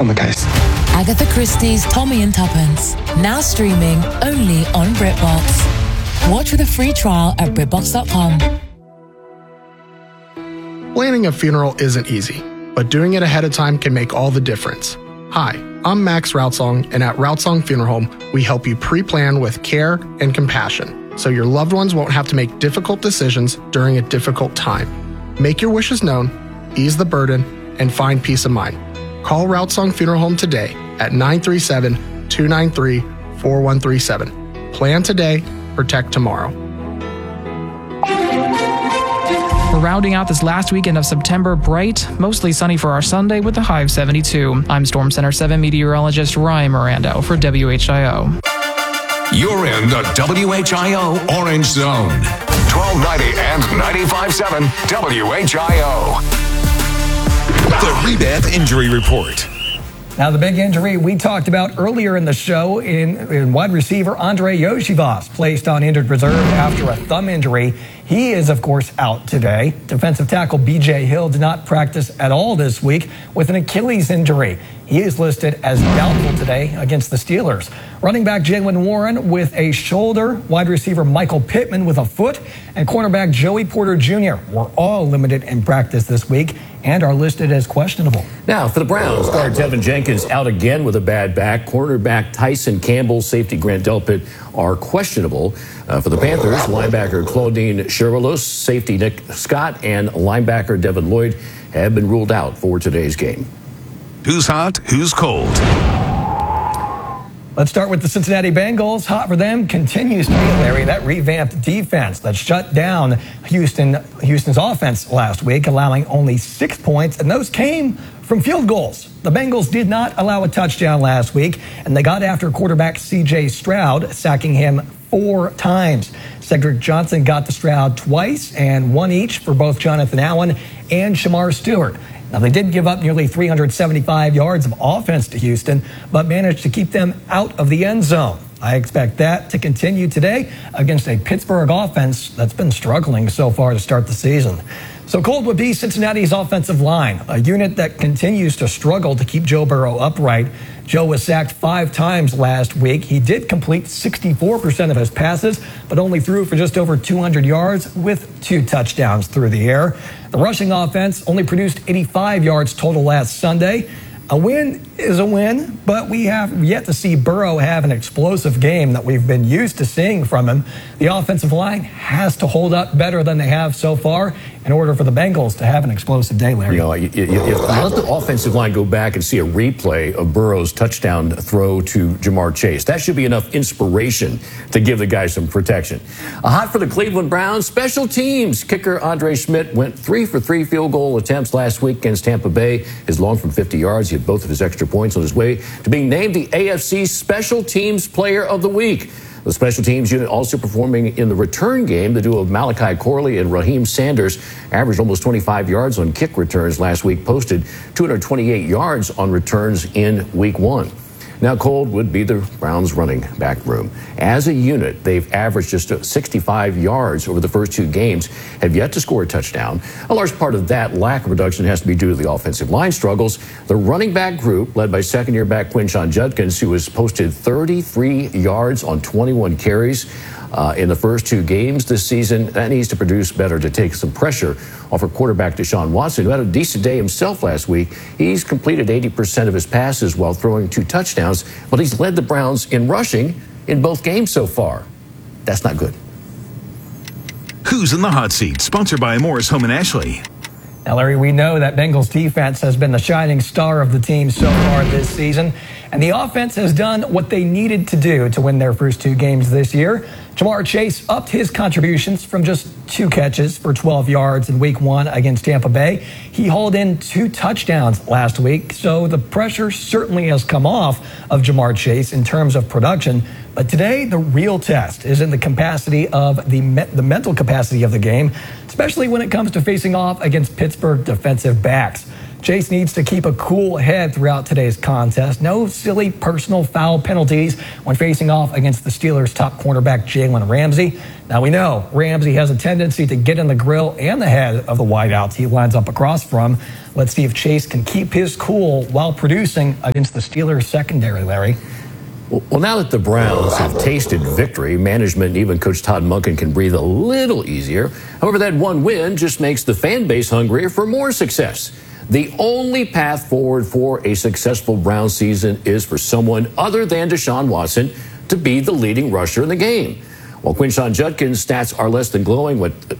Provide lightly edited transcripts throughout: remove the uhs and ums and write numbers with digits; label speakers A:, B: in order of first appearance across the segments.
A: on the case.
B: Agatha Christie's Tommy and Tuppence, now streaming only on BritBox. Watch with a free trial at BritBox.com.
C: Planning a funeral isn't easy, but doing it ahead of time can make all the difference. Hi, I'm Max Routsong, and at Routsong Funeral Home, we help you pre-plan with care and compassion, so your loved ones won't have to make difficult decisions during a difficult time. Make your wishes known, ease the burden, and find peace of mind. Call Routsong Funeral Home today at 937-293-4137. Plan today, protect tomorrow.
D: We're rounding out this last weekend of September bright, mostly sunny for our Sunday with a high of 72. I'm Storm Center 7 meteorologist Ryan Mirando for WHIO.
E: You're in the WHIO Orange Zone. 1290 and 95.7 WHIO. The Rebath Injury Report.
F: Now, the big injury we talked about earlier in the show in wide receiver Andrei Iosivas, placed on injured reserve after a thumb injury. He is, of course, out today. Defensive tackle B.J. Hill did not practice at all this week with an Achilles injury. He is listed as doubtful today against the Steelers. Running back Jaylen Warren with a shoulder, wide receiver Michael Pittman with a foot, and cornerback Joey Porter Jr. were all limited in practice this week and are listed as questionable.
G: Now, for the Browns, guard Tevin Jenkins out again with a bad back. Cornerback Tyson Campbell, safety Grant Delpit are questionable. For the Panthers, linebacker Claudine Chervelos, safety Nick Scott, and linebacker Devin Lloyd have been ruled out for today's game.
E: Who's hot? Who's cold?
F: Let's start with the Cincinnati Bengals. Hot for them continues to be, Larry, that revamped defense that shut down Houston's offense last week, allowing only 6 points, and those came from field goals. The Bengals did not allow a touchdown last week, and they got after quarterback C.J. Stroud, sacking him 4 times. Cedric Johnson got to Stroud twice, and 1 each for both Jonathan Allen and Shamar Stewart. Now, they did give up nearly 375 yards of offense to Houston, but managed to keep them out of the end zone. I expect that to continue today against a Pittsburgh offense that's been struggling so far to start the season. So cold would be Cincinnati's offensive line, a unit that continues to struggle to keep Joe Burrow upright. Joe was sacked 5 times last week. He did complete 64% of his passes, but only threw for just over 200 yards with 2 touchdowns through the air. The rushing offense only produced 85 yards total last Sunday. A win is a win, but we have yet to see Burrow have an explosive game that we've been used to seeing from him. The offensive line has to hold up better than they have so far in order for the Bengals to have an explosive day, Larry.
G: You know, let the offensive line go back and see a replay of Burrow's touchdown throw to Jamar Chase. That should be enough inspiration to give the guy some protection. Hot for the Cleveland Browns. Special teams. Kicker Andre Schmidt went 3 for 3 field goal attempts last week against Tampa Bay. His long from 50 yards. He had both of his extra points on his way to being named the AFC Special Teams Player of the Week. The special teams unit also performing in the return game. The duo of Malachi Corley and Raheem Sanders averaged almost 25 yards on kick returns last week, posted 228 yards on returns in week 1. Now, cold would be the Browns' running back room. As a unit, they've averaged just 65 yards over the first 2 games, have yet to score a touchdown. A large part of that lack of production has to be due to the offensive line struggles. The running back group, led by second-year back Quinshon Judkins, who has posted 33 yards on 21 carries in the first 2 games this season, that needs to produce better to take some pressure off of quarterback Deshaun Watson, who had a decent day himself last week. He's completed 80% of his passes while throwing 2 touchdowns, but he's led the Browns in rushing in both games so far. That's not good.
E: Who's in the hot seat? Sponsored by Morris Home and Ashley.
F: Now, Larry, we know that Bengals defense has been the shining star of the team so far this season, and the offense has done what they needed to do to win their first 2 games this year. Jamar Chase upped his contributions from just 2 catches for 12 yards in week 1 against Tampa Bay. He hauled in 2 touchdowns last week, so the pressure certainly has come off of Jamar Chase in terms of production. But today, the real test is in the capacity of the mental capacity of the game, especially when it comes to facing off against Pittsburgh defensive backs. Chase needs to keep a cool head throughout today's contest. No silly personal foul penalties when facing off against the Steelers' top cornerback, Jalen Ramsey. Now, we know Ramsey has a tendency to get in the grill and the head of the wideouts he lines up across from. Let's see if Chase can keep his cool while producing against the Steelers' secondary, Larry.
G: Well, now that the Browns have tasted victory, management and even Coach Todd Monken can breathe a little easier. However, that one win just makes the fan base hungrier for more success. The only path forward for a successful Browns season is for someone other than Deshaun Watson to be the leading rusher in the game. While Quinshon Judkins' stats are less than glowing,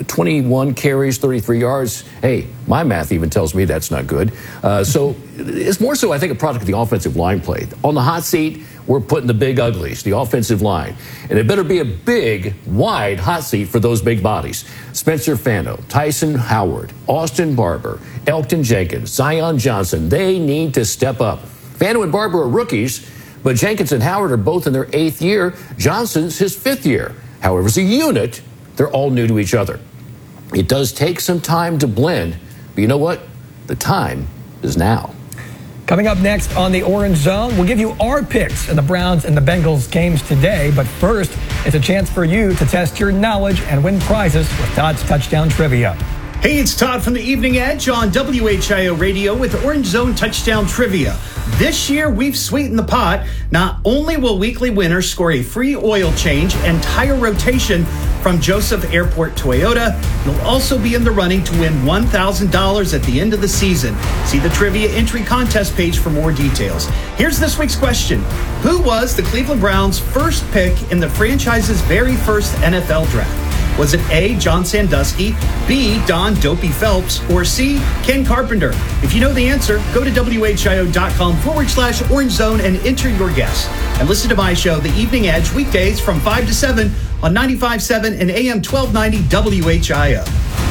G: 21 carries, 33 yards. Hey, my math even tells me that's not good. So it's more so, I think, a product of the offensive line play. On the hot seat, we're putting the big uglies, the offensive line. And it better be a big, wide hot seat for those big bodies. Spencer Fano, Tyson Howard, Austin Barber, Elgton Jenkins, Zion Johnson, they need to step up. Fano and Barber are rookies, but Jenkins and Howard are both in their 8th year. Johnson's his 5th year. However, as a unit, they're all new to each other. It does take some time to blend, but you know what? The time is now.
F: Coming up next on the Orange Zone, we'll give you our picks in the Browns and the Bengals games today. But first, it's a chance for you to test your knowledge and win prizes with Todd's Touchdown Trivia.
A: Hey, it's Todd from the Evening Edge on WHIO Radio with Orange Zone Touchdown Trivia. This year, we've sweetened the pot. Not only will weekly winners score a free oil change and tire rotation from Joseph Airport Toyota, you'll also be in the running to win $1,000 at the end of the season. See the trivia entry contest page for more details. Here's this week's question. Who was the Cleveland Browns' first pick in the franchise's very first NFL draft? Was it A, John Sandusky, B, Don Dopey Phelps, or C, Ken Carpenter? If you know the answer, go to WHIO.com/Orange Zone and enter your guess. And listen to my show, The Evening Edge, weekdays from 5 to 7 on 95.7 and AM 1290 WHIO.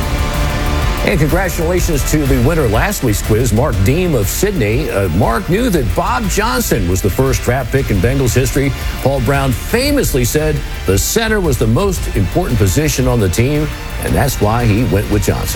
G: And congratulations to the winner last week's quiz, Mark Deem of Sydney. Mark knew that Bob Johnson was the first draft pick in Bengals history. Paul Brown famously said the center was the most important position on the team, and that's why he went with Johnson.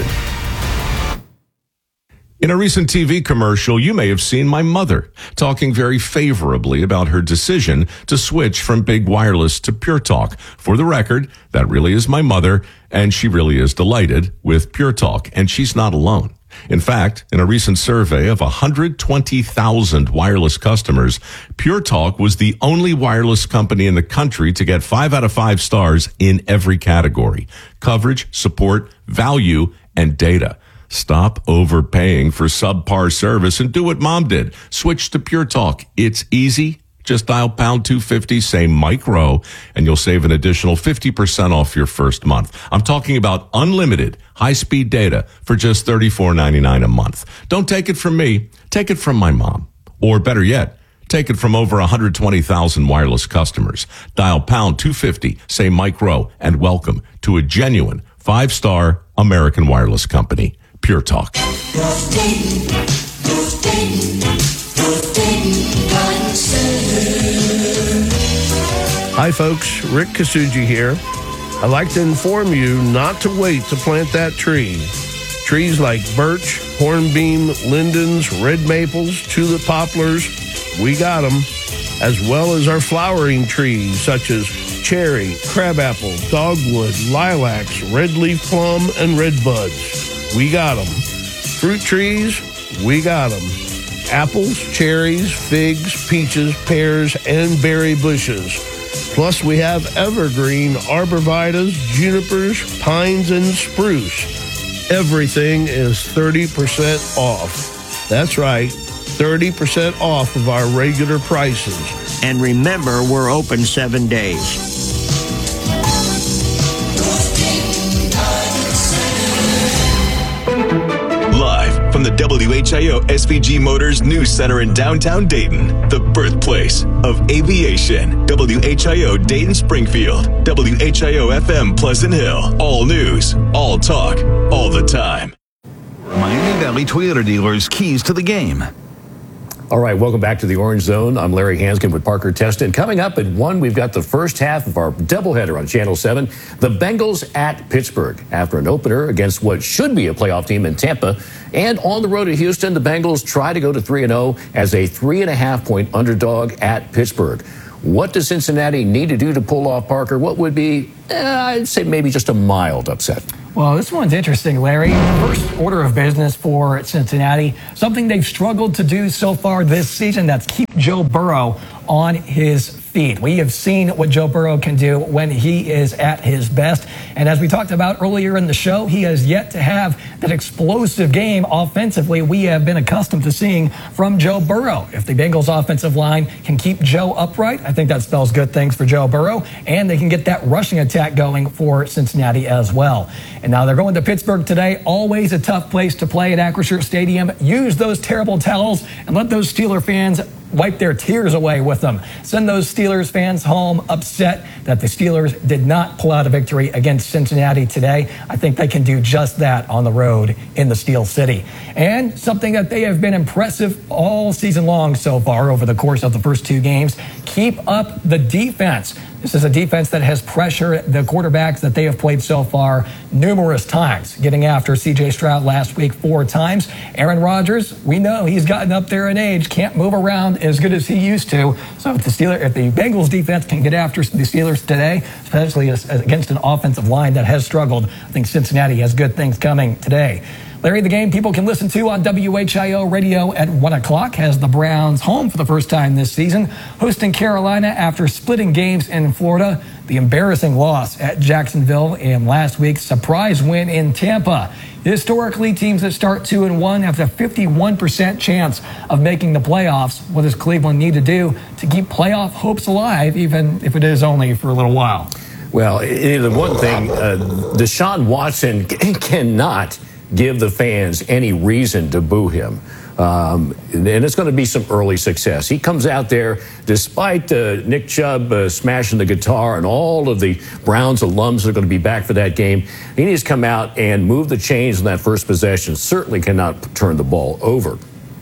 H: In a recent TV commercial, you may have seen my mother talking very favorably about her decision to switch from big wireless to Pure Talk. For the record, that really is my mother, and she really is delighted with Pure Talk, and she's not alone. In fact, in a recent survey of 120,000 wireless customers, Pure Talk was the only wireless company in the country to get 5 out of 5 stars in every category: coverage, support, value, and data. Stop overpaying for subpar service and do what Mom did. Switch to Pure Talk. It's easy. Just dial pound 250, say Mike Rowe, and you'll save an additional 50% off your first month. I'm talking about unlimited high-speed data for just $34.99 a month. Don't take it from me. Take it from my mom. Or better yet, take it from over 120,000 wireless customers. Dial pound 250, say Mike Rowe, and welcome to a genuine 5-star American wireless company. Pure Talk.
I: Hi folks, Rick Kasuji here. I'd like to inform you not to wait to plant that tree. Trees like birch, hornbeam, lindens, red maples, tulip poplars, we got them. As well as our flowering trees such as cherry, crabapple, dogwood, lilacs, red leaf plum, and red buds. We got them. Fruit trees, we got them. Apples, cherries, figs, peaches, pears, and berry bushes. Plus, we have evergreen arborvitaes, junipers, pines, and spruce. Everything is 30% off. That's right, 30% off of our regular prices.
J: And remember, we're open 7 days.
E: Live from the WHIO SVG Motors News Center in downtown Dayton, the birthplace of aviation. WHIO Dayton Springfield, WHIO FM Pleasant Hill. All news, all talk, all the time.
K: Miami Valley Toyota dealers' keys to the game.
G: All right, welcome back to the Orange Zone. I'm Larry Hanskin with Parker Teston. Coming up at 1, we've got the first half of our doubleheader on Channel 7. The Bengals at Pittsburgh after an opener against what should be a playoff team in Tampa. And on the road to Houston, the Bengals try to go to 3-0 as a 3.5-point underdog at Pittsburgh. What does Cincinnati need to do to pull off, Parker? What would be, I'd say maybe just a mild upset?
F: Well, this one's interesting, Larry. First order of business for Cincinnati, something they've struggled to do so far this season, that's keep Joe Burrow on his feet. We have seen what Joe Burrow can do when he is at his best. And as we talked about earlier in the show, he has yet to have that explosive game offensively we have been accustomed to seeing from Joe Burrow. If the Bengals offensive line can keep Joe upright, I think that spells good things for Joe Burrow, and they can get that rushing attack going for Cincinnati as well. And now they're going to Pittsburgh today. Always a tough place to play at Acrisure Stadium. Use those terrible towels and let those Steeler fans wipe their tears away with them. Send those Steelers fans home upset that the Steelers did not pull out a victory against Cincinnati today. I think they can do just that on the road in the Steel City. And something that they have been impressive all season long so far over the course of the first 2 games, keep up the defense. This is a defense that has pressured the quarterbacks that they have played so far numerous times, getting after C.J. Stroud last week 4 times. Aaron Rodgers, we know he's gotten up there in age, can't move around as good as he used to. So if the Bengals defense can get after the Steelers today, especially against an offensive line that has struggled, I think Cincinnati has good things coming today. Larry, the game people can listen to on WHIO radio at 1 o'clock has the Browns home for the first time this season, hosting Carolina after splitting games in Florida, the embarrassing loss at Jacksonville, and last week's surprise win in Tampa. Historically, teams that start 2-1 have a 51% chance of making the playoffs. What does Cleveland need to do to keep playoff hopes alive, even if it is only for a little while?
G: Well, the one thing, Deshaun Watson cannot give the fans any reason to boo him. And it's going to be some early success. He comes out there, despite Nick Chubb smashing the guitar and all of the Browns alums that are going to be back for that game. He needs to come out and move the chains in that first possession. Certainly cannot turn the ball over.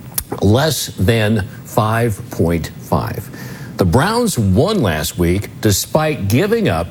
G: Less than 5.5. The Browns won last week despite giving up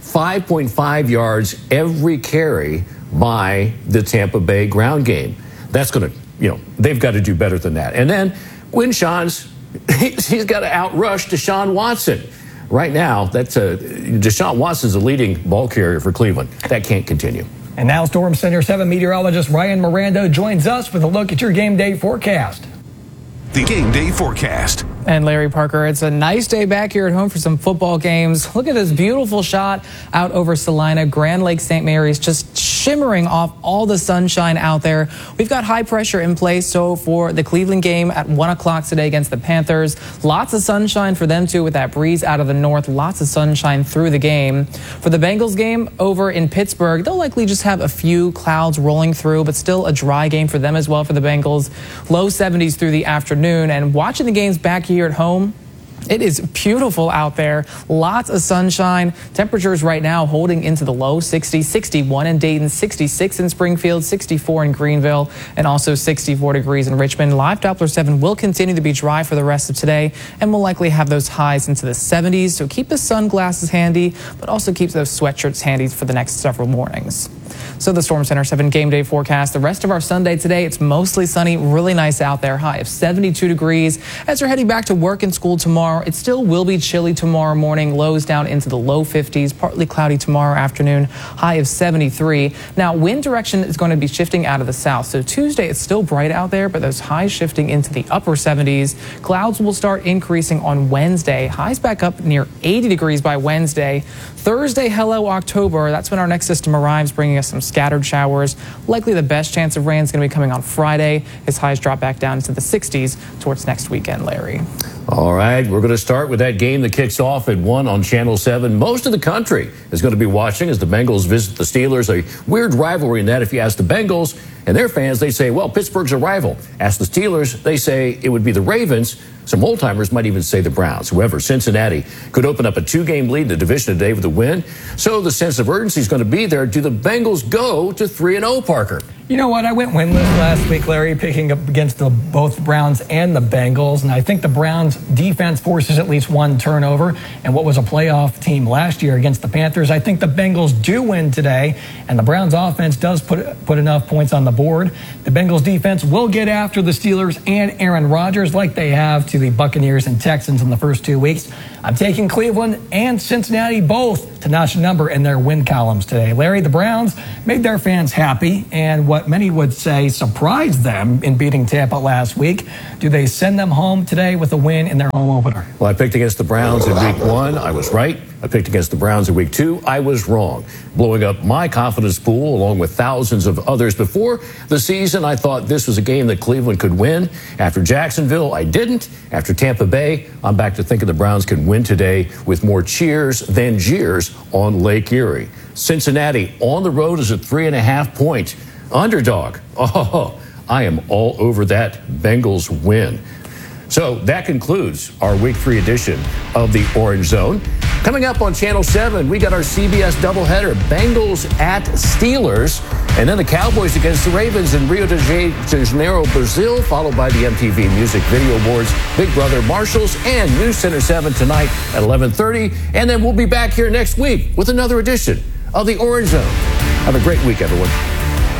G: 5.5 yards every carry by the Tampa Bay ground game. That's going to, they've got to do better than that. And then Quinshon's, he's got to outrush Deshaun Watson. Right now, Deshaun Watson's the leading ball carrier for Cleveland. That can't continue.
F: And now Storm Center 7 meteorologist Ryan Mirando joins us with a look at your game day forecast.
E: The game day forecast.
D: And Larry Parker, it's a nice day back here at home for some football games. Look at this beautiful shot out over Salina. Grand Lake St. Mary's just shimmering off all the sunshine out there. We've got high pressure in place, so for the Cleveland game at 1 o'clock today against the Panthers, lots of sunshine for them too with that breeze out of the north. Lots of sunshine through the game. For the Bengals game over in Pittsburgh, they'll likely just have a few clouds rolling through, but still a dry game for them as well for the Bengals. Low 70s through the afternoon. And watching the games back here at home, it is beautiful out there. Lots of sunshine. Temperatures right now holding into the low 60s, 61 in Dayton, 66 in Springfield, 64 in Greenville, and also 64 degrees in Richmond. Live Doppler 7 will continue to be dry for the rest of today, and we'll likely have those highs into the 70s. So keep the sunglasses handy, but also keep those sweatshirts handy for the next several mornings. So the Storm Center 7 game day forecast. The rest of our Sunday today, it's mostly sunny, really nice out there. High of 72 degrees. As we're heading back to work and school tomorrow, it still will be chilly tomorrow morning. Lows down into the low 50s. Partly cloudy tomorrow afternoon. High of 73. Now, wind direction is going to be shifting out of the south. So Tuesday, it's still bright out there, but those highs shifting into the upper 70s. Clouds will start increasing on Wednesday. Highs back up near 80 degrees by Wednesday. Thursday, hello October. That's when our next system arrives, bringing us some scattered showers. Likely the best chance of rain is going to be coming on Friday as highs drop back down into the 60s towards next weekend, Larry.
G: All right, we're going to start with that game that kicks off at 1 on Channel 7. Most of the country is going to be watching as the Bengals visit the Steelers. A weird rivalry in that if you ask the Bengals and their fans, they say, well, Pittsburgh's a rival. Ask the Steelers, they say it would be the Ravens. Some old-timers might even say the Browns. However, Cincinnati could open up a 2-game lead in the division today with a win. So the sense of urgency is going to be there. Do the Bengals go to 3-0, Parker?
F: You know what? I went winless last week, Larry, picking up against both Browns and the Bengals. And I think the Browns defense forces at least one turnover. And what was a playoff team last year against the Panthers, I think the Bengals do win today. And the Browns offense does put enough points on the board. The Bengals defense will get after the Steelers and Aaron Rodgers like they have to the Buccaneers and Texans in the first 2 weeks. I'm taking Cleveland and Cincinnati both to notch a number in their win columns today. Larry, the Browns made their fans happy, and what many would say surprised them in beating Tampa last week. Do they send them home today with a win in their home opener?
G: Well, I picked against the Browns in week 1. I was right. I picked against the Browns in week 2. I was wrong, blowing up my confidence pool along with thousands of others before the season. I thought this was a game that Cleveland could win. After Jacksonville, I didn't. After Tampa Bay, I'm back to thinking the Browns could win today with more cheers than jeers on Lake Erie. Cincinnati on the road is a 3.5-point underdog. Oh, I am all over that Bengals win. So that concludes our Week 3 edition of the Orange Zone. Coming up on Channel 7, we got our CBS doubleheader, Bengals at Steelers, and then the Cowboys against the Ravens in Rio de Janeiro, Brazil, followed by the MTV Music Video Awards, Big Brother Marshals, and News Center 7 tonight at 11:30. And then we'll be back here next week with another edition of the Orange Zone. Have a great week, everyone.